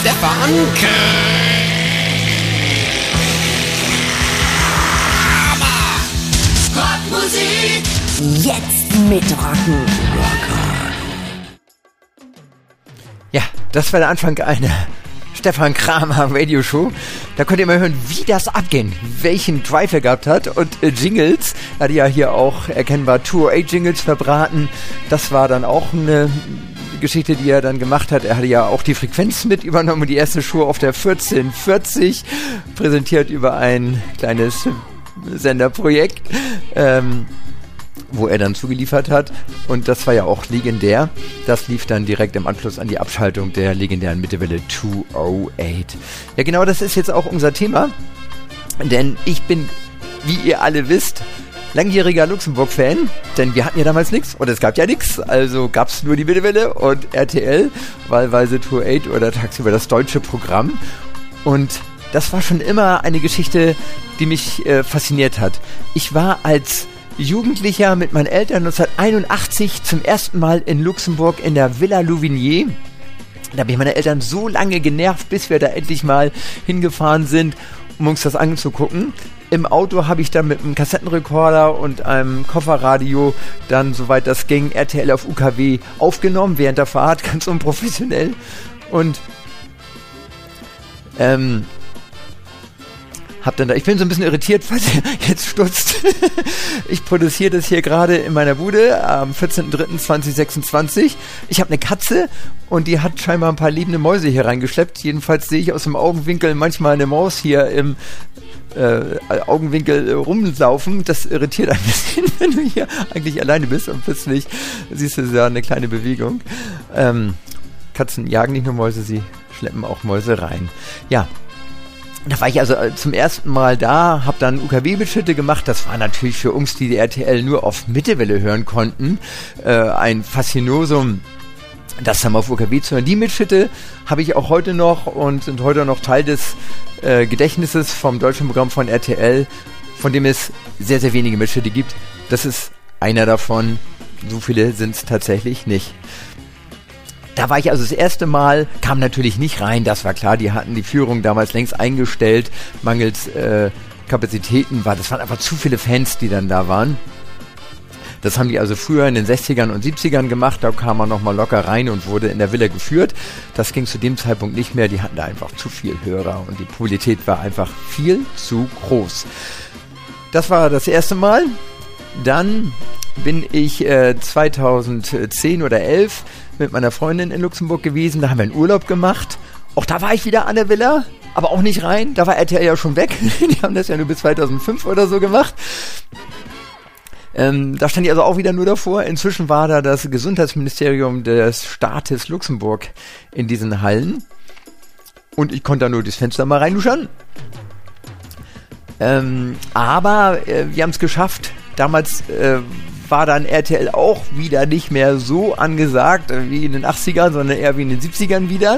Stefan Kramer. Rockmusik. Jetzt mitrocken. Ja, das war der Anfang einer Stefan Kramer Radioshow. Da könnt ihr mal hören, wie das abging, welchen Drive er gehabt hat und Jingles. Er hatte ja hier auch erkennbar 208 Jingles verbraten. Das war dann auch eine Geschichte, die er dann gemacht hat. Er hatte ja auch die Frequenz mit übernommen und die erste Show auf der 1440, präsentiert über ein kleines Senderprojekt, wo er dann zugeliefert hat. Und das war ja auch legendär. Das lief dann direkt im Anschluss an die Abschaltung der legendären Mittewelle 208. Ja, genau, das ist jetzt auch unser Thema. Denn ich bin, wie ihr alle wisst, langjähriger Luxemburg-Fan. Denn wir hatten ja damals nichts. Und es gab ja nichts. Also gab es nur die Mittewelle und RTL, wahlweise 208 oder tagsüber das deutsche Programm. Und das war schon immer eine Geschichte, die mich fasziniert hat. Ich war als Jugendlicher mit meinen Eltern 1981 zum ersten Mal in Luxemburg in der Villa Louvigné. Da habe ich meine Eltern so lange genervt, bis wir da endlich mal hingefahren sind, um uns das anzugucken. Im Auto habe ich dann mit einem Kassettenrekorder und einem Kofferradio dann, soweit das ging, RTL auf UKW aufgenommen, während der Fahrt, ganz unprofessionell. Und ich bin so ein bisschen irritiert, falls ihr jetzt stutzt. Ich produziere das hier gerade in meiner Bude am 14.03.2026. Ich habe eine Katze und die hat scheinbar ein paar lebende Mäuse hier reingeschleppt. Jedenfalls sehe ich aus dem Augenwinkel manchmal eine Maus hier im Augenwinkel rumlaufen. Das irritiert ein bisschen, wenn du hier eigentlich alleine bist und plötzlich siehst du ja eine kleine Bewegung. Katzen jagen nicht nur Mäuse, sie schleppen auch Mäuse rein. Ja. Da war ich also zum ersten Mal da, habe dann UKW-Mitschnitte gemacht. Das war natürlich für uns, die RTL nur auf Mittewelle hören konnten, ein Faszinosum, das dann mal auf UKW zu hören. Die Mitschnitte habe ich auch heute noch und sind heute noch Teil des Gedächtnisses vom deutschen Programm von RTL, von dem es sehr, sehr wenige Mitschnitte gibt. Das ist einer davon. So viele sind es tatsächlich nicht. Da war ich also das erste Mal, kam natürlich nicht rein, das war klar, die hatten die Führung damals längst eingestellt, mangels Kapazitäten, das waren einfach zu viele Fans, die dann da waren. Das haben die also früher in den 60ern und 70ern gemacht, da kam man nochmal locker rein und wurde in der Villa geführt. Das ging zu dem Zeitpunkt nicht mehr, die hatten da einfach zu viel Hörer und die Popularität war einfach viel zu groß. Das war das erste Mal. Dann bin ich 2010 oder 11 mit meiner Freundin in Luxemburg gewesen. Da haben wir einen Urlaub gemacht. Auch da war ich wieder an der Villa, aber auch nicht rein. Da war RTL ja schon weg. Die haben das ja nur bis 2005 oder so gemacht. Da stand ich also auch wieder nur davor. Inzwischen war da das Gesundheitsministerium des Staates Luxemburg in diesen Hallen. Und ich konnte da nur das Fenster mal reinluschern. Aber wir haben es geschafft. Damals war dann RTL auch wieder nicht mehr so angesagt wie in den 80ern, sondern eher wie in den 70ern wieder.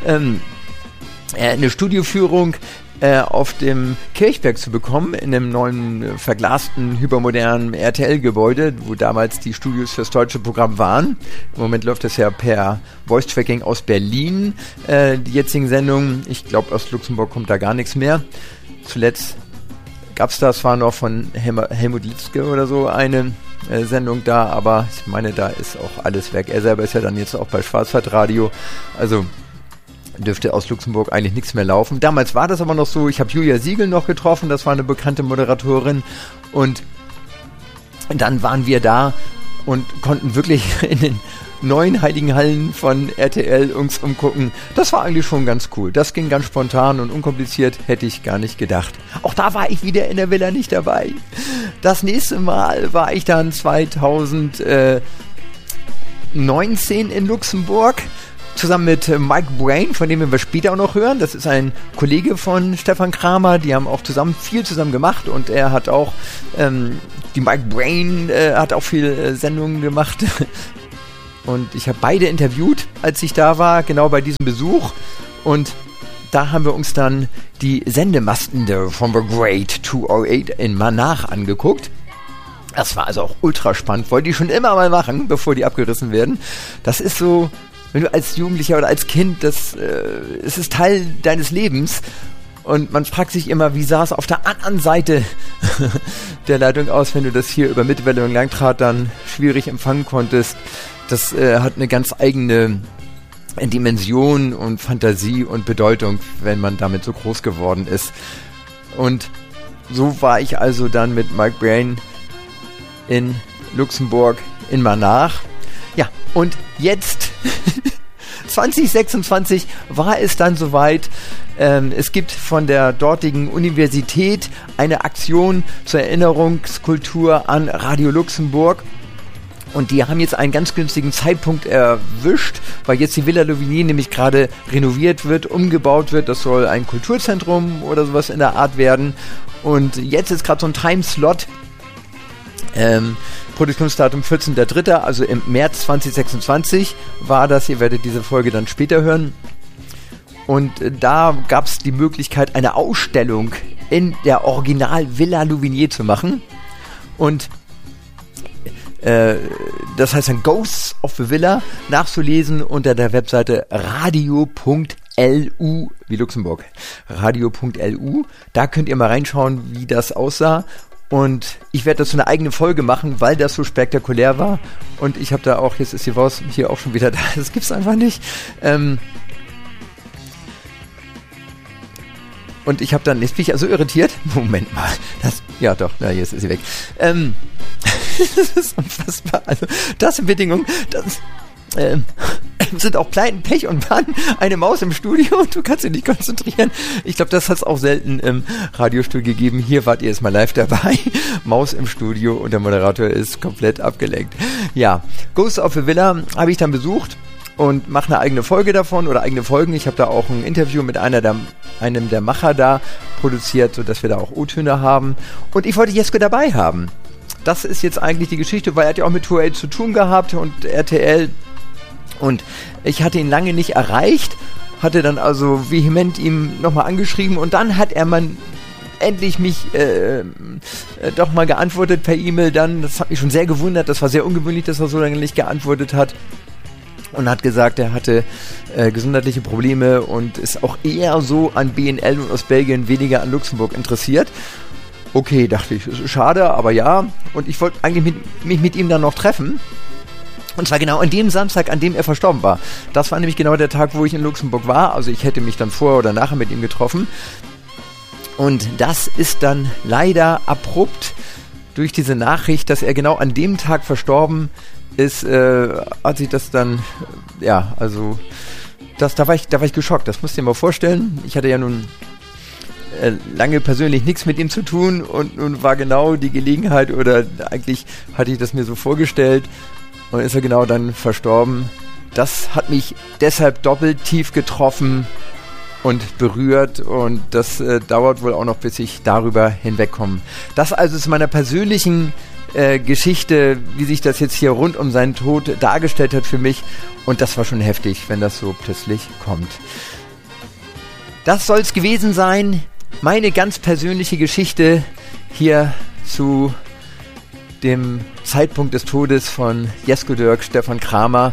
Eine Studioführung auf dem Kirchberg zu bekommen, in einem neuen verglasten, hypermodernen RTL-Gebäude, wo damals die Studios fürs deutsche Programm waren. Im Moment läuft das ja per Voice-Tracking aus Berlin, die jetzigen Sendungen. Ich glaube, aus Luxemburg kommt da gar nichts mehr. Zuletzt gab's das, war noch von Helmut Litzke oder so eine Sendung da, aber ich meine, da ist auch alles weg. Er selber ist ja dann jetzt auch bei Schwarzwaldradio, also dürfte aus Luxemburg eigentlich nichts mehr laufen. Damals war das aber noch so, ich habe Julia Siegel noch getroffen, das war eine bekannte Moderatorin und dann waren wir da und konnten wirklich in den neuen heiligen Hallen von RTL uns umgucken. Das war eigentlich schon ganz cool. Das ging ganz spontan und unkompliziert, hätte ich gar nicht gedacht. Auch da war ich wieder in der Villa nicht dabei. Das nächste Mal war ich dann 2019 in Luxemburg, zusammen mit Mike Brain, von dem wir später auch noch hören. Das ist ein Kollege von Stefan Kramer, die haben auch viel zusammen gemacht und er hat auch, die Mike Brain hat auch viele Sendungen gemacht. Und ich habe beide interviewt, als ich da war, genau bei diesem Besuch. Und da haben wir uns dann die Sendemasten von The Great 208 in Manach angeguckt. Das war also auch ultra spannend. Wollte ich schon immer mal machen, bevor die abgerissen werden. Das ist so wenn du als Jugendlicher oder als Kind, es ist Teil deines Lebens. Und man fragt sich immer, wie sah es auf der anderen Seite der Leitung aus, wenn du das hier über Mittelwelle und Langdraht dann schwierig empfangen konntest. Das hat eine ganz eigene Dimension und Fantasie und Bedeutung, wenn man damit so groß geworden ist. Und so war ich also dann mit Mike Brain in Luxemburg in Manach. Ja, und jetzt 2026 war es dann soweit. Es gibt von der dortigen Universität eine Aktion zur Erinnerungskultur an Radio Luxemburg. Und die haben jetzt einen ganz günstigen Zeitpunkt erwischt, weil jetzt die Villa Louvigny nämlich gerade renoviert wird, umgebaut wird. Das soll ein Kulturzentrum oder sowas in der Art werden. Und jetzt ist gerade so ein Timeslot. Produktionsdatum 14.03., also im März 2026 war das. Ihr werdet diese Folge dann später hören. Und da gab es die Möglichkeit, eine Ausstellung in der Original Villa Louvigny zu machen. Und das heißt dann Ghosts of the Villa nachzulesen unter der Webseite radio.lu, wie Luxemburg, radio.lu. Da könnt ihr mal reinschauen, wie das aussah. Und ich werde dazu eine eigene Folge machen, weil das so spektakulär war. Und ich habe da auch, jetzt ist die Wurst hier auch schon wieder da, das gibt's einfach nicht. Und ich habe dann, jetzt bin ich also irritiert. Moment mal, jetzt ist sie weg. Das ist unfassbar. Also, das sind Bedingungen, das sind auch Pleiten, Pech und Bann. Eine Maus im Studio und du kannst dich nicht konzentrieren. Ich glaube, das hat es auch selten im Radiostudio gegeben. Hier wart ihr jetzt mal live dabei. Maus im Studio und der Moderator ist komplett abgelenkt. Ja, Ghost of the Villa habe ich dann besucht und mache eine eigene Folge davon oder eigene Folgen. Ich habe da auch ein Interview mit einem der Macher da produziert, sodass wir da auch O-Töne haben. Und ich wollte Jesko dabei haben. Das ist jetzt eigentlich die Geschichte, weil er hat ja auch mit 2 zu tun gehabt und RTL. Und ich hatte ihn lange nicht erreicht, hatte dann also vehement ihm nochmal angeschrieben und dann hat er endlich mich doch mal geantwortet per E-Mail dann. Das hat mich schon sehr gewundert, das war sehr ungewöhnlich, dass er so lange nicht geantwortet hat. Und hat gesagt, er hatte gesundheitliche Probleme und ist auch eher so an BNL und aus Belgien, weniger an Luxemburg interessiert. Okay, dachte ich, ist schade, aber ja. Und ich wollte eigentlich mich mit ihm dann noch treffen. Und zwar genau an dem Samstag, an dem er verstorben war. Das war nämlich genau der Tag, wo ich in Luxemburg war. Also ich hätte mich dann vorher oder nachher mit ihm getroffen. Und das ist dann leider abrupt durch diese Nachricht, dass er genau an dem Tag verstorben ist, hat sich das dann, da war ich geschockt. Das musst du dir mal vorstellen. Ich hatte ja nun lange persönlich nichts mit ihm zu tun und nun war genau die Gelegenheit oder eigentlich hatte ich das mir so vorgestellt und ist er genau dann verstorben. Das hat mich deshalb doppelt tief getroffen und berührt und das dauert wohl auch noch, bis ich darüber hinwegkomme. Das also ist meiner persönlichen Geschichte, wie sich das jetzt hier rund um seinen Tod dargestellt hat für mich und das war schon heftig, wenn das so plötzlich kommt. Das soll es gewesen sein. Meine ganz persönliche Geschichte hier zu dem Zeitpunkt des Todes von Jesko Dirk, Stefan Kramer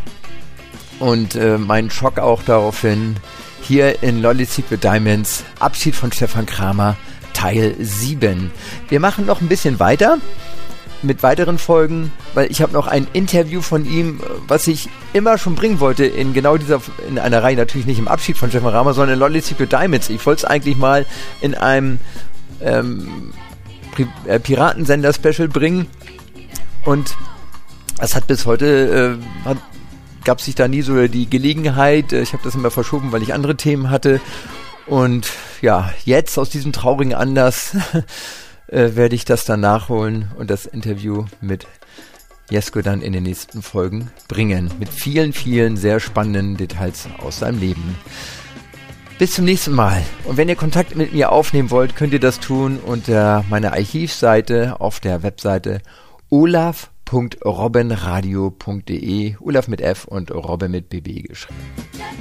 und mein Schock auch daraufhin hier in Lolly Secret Diamonds, Abschied von Stefan Kramer, Teil 7. Wir machen noch ein bisschen weiter mit weiteren Folgen, weil ich habe noch ein Interview von ihm, was ich immer schon bringen wollte, in einer Reihe, natürlich nicht im Abschied von Stefan Kramer, sondern in Lolly Secret Diamonds. Ich wollte es eigentlich mal in einem Piratensender-Special bringen und es hat bis heute, gab sich da nie so die Gelegenheit. Ich habe das immer verschoben, weil ich andere Themen hatte und ja, jetzt aus diesem traurigen Anlass werde ich das dann nachholen und das Interview mit Jesko dann in den nächsten Folgen bringen. Mit vielen, vielen sehr spannenden Details aus seinem Leben. Bis zum nächsten Mal. Und wenn ihr Kontakt mit mir aufnehmen wollt, könnt ihr das tun unter meiner Archivseite auf der Webseite olaf.robbenradio.de. Olaf mit F und Robben mit BB geschrieben.